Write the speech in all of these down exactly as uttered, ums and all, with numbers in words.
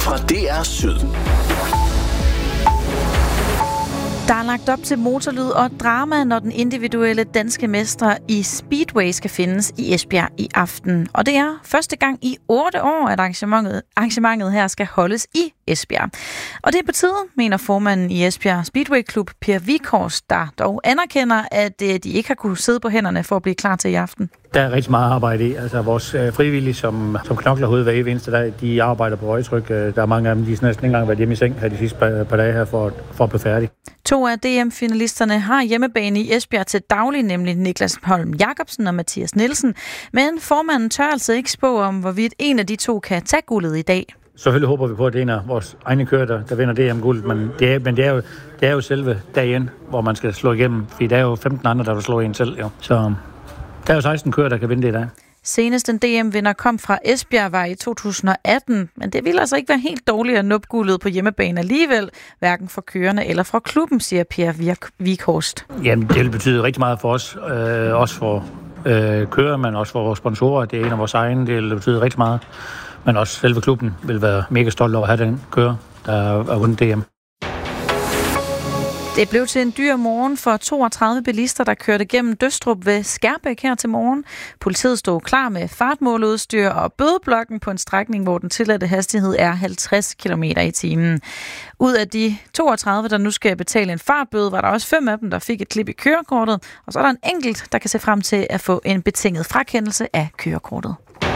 fra D R Syd. Der er lagt op til motorlyd og drama, når den individuelle danske mester i Speedway skal findes i Esbjerg i aften. Og det er første gang i otte år, at arrangementet, arrangementet her skal holdes i Esbjerg. Og det er på tide, mener formanden i Esbjerg Speedway Klub, Per Vikhorst, der dog anerkender, at de ikke har kunnet sidde på hænderne for at blive klar til i aften. Der er rigtig meget arbejde i. Altså vores øh, frivillige, som, som knokler hovedet hver evig eneste dag, de arbejder på højtryk. Der er mange af dem, de er næsten ikke engang været hjemme i seng her de sidste par, par dage her for, for at blive færdig. To af D M-finalisterne har hjemmebane i Esbjerg til daglig, nemlig Niklas Holm Jacobsen og Mathias Nielsen. Men formanden tør altså ikke spå om, hvorvidt en af de to kan tage guldet i dag. Selvfølgelig håber vi på, at det er en af vores egne kører, der, der vinder D M-guld, men, det er, men det, er jo, det er jo selve dagen, hvor man skal slå igennem, fordi der er jo femten andre, der vil slå en selv. Jo. Så der er jo seksten kører, der kan vinde det i dag. Senest en D M-vinder kom fra Esbjerg var i to tusind og atten, men det ville altså ikke være helt dårligt at nuppe guldet på hjemmebane alligevel, hverken for kørerne eller fra klubben, siger Per Vikhorst. Jamen, det vil betyde rigtig meget for os, øh, også for øh, kører, men også for vores sponsorer. Det er en af vores egne, det vil betyde rigtig meget. Men også selve klubben vil være mega stolt over at have den kører, der er vundet D M. Det blev til en dyr morgen for toogtredive bilister, der kørte gennem Døstrup ved Skærbæk her til morgen. Politiet stod klar med fartmåleudstyr og bødeblokken på en strækning, hvor den tilladte hastighed er halvtreds kilometer i timen. Ud af de toogtredive, der nu skal betale en fartbøde, var der også fem af dem, der fik et klip i kørekortet. Og så er der en enkelt, der kan se frem til at få en betinget frakendelse af kørekortet.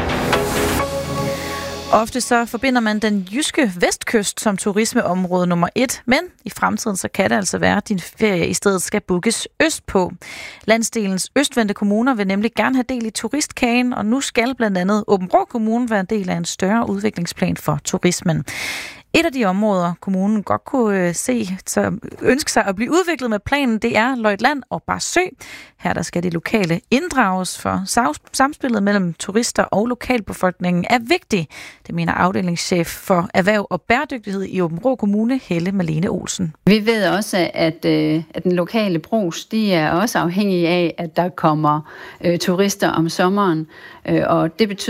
Ofte så forbinder man den jyske vestkyst som turismeområde nummer et, men i fremtiden så kan det altså være, at din ferie i stedet skal bookes østpå. Landsdelens østvendte kommuner vil nemlig gerne have del i turistkagen, og nu skal blandt andet Aabenraa Kommune være en del af en større udviklingsplan for turismen. Et af de områder, kommunen godt kunne se, så ønske sig at blive udviklet med planen, det er Løjtland og Barsø. Her der skal de lokale inddrages, for samspillet mellem turister og lokalbefolkningen er vigtigt. Det mener afdelingschef for erhverv og bæredygtighed i Aabenraa Kommune, Helle Malene Olsen. Vi ved også, at, at den lokale brugs, de er også afhængige af, at der kommer øh, turister om sommeren, øh, og det betyder